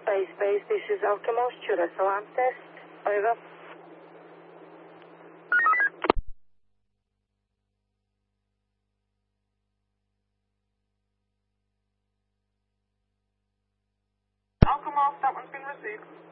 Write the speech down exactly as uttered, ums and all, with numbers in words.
Space Base, this is Alchemos, Churras alarm test. Over. Alchemos, that one's been received.